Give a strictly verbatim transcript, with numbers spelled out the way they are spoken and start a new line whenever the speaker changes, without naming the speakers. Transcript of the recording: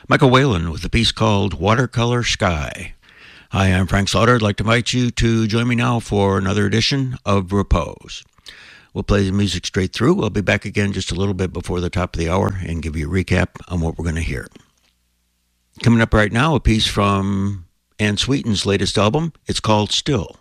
Michael Whalen with a piece called Watercolor Sky. Hi, I'm Frank Slaughter. I'd like to invite you to join me now for another edition of Repose. We'll play the music straight through. We'll be back again just a little bit before the top of the hour and give you a recap on what we're going to hear. Coming up right now, a piece from Anne Sweeten's latest album. It's called Still.